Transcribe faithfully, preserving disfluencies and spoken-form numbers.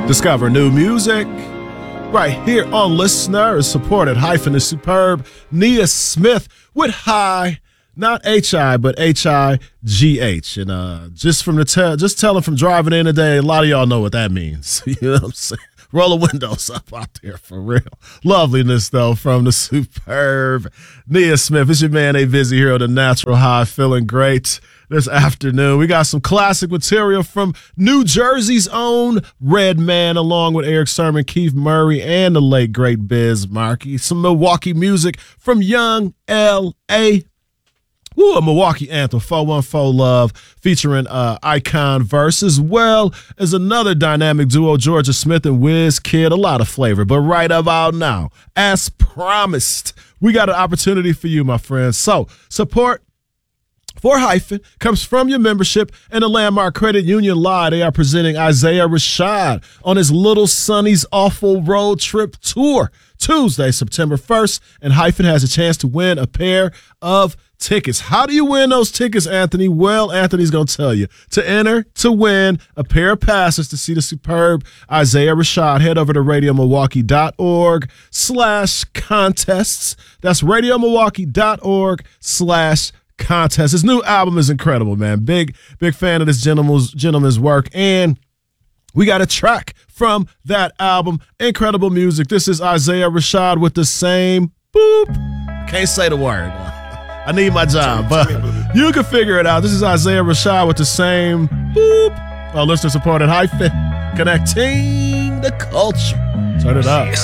Discover new music right here on Listener is supported hyphen the superb Nia Smith with High, not H I, but H I G H. And uh, just from the tell, just telling from driving in today, a lot of y'all know what that means. You know what I'm saying? Roll the windows up out there for real. Loveliness, though, from the superb Nia Smith. It's your man, A Busy here on the Natural High, feeling great this afternoon. We got some classic material from New Jersey's own Redman, along with Eric Sermon, Keith Murray, and the late, great Biz Markie. Some Milwaukee music from Young L A. Ooh, a Milwaukee anthem, four one four Love, featuring uh, Icon Verse, as well as another dynamic duo, Georgia Smith and Wizkid. A lot of flavor, but right about now, as promised, we got an opportunity for you, my friends. So, support for Hyphen comes from your membership and the Landmark Credit Union Live. They are presenting Isaiah Rashad on his Little Sonny's Awful Road Trip Tour, Tuesday, September first, and Hyphen has a chance to win a pair of tickets. How do you win those tickets, Anthony? Well, Anthony's going to tell you. To enter to win a pair of passes to see the superb Isaiah Rashad, head over to radiomilwaukee.org slash contests. That's radiomilwaukee.org slash contests. His new album is incredible, man. Big, big fan of this gentleman's, gentleman's work. And we got a track from that album. Incredible music. This is Isaiah Rashad with the same boop. Can't say the word. I need my job, but you can figure it out. This is Isaiah Rashad with the same boop. Our listener supported hyphen, connecting the culture. Turn it up.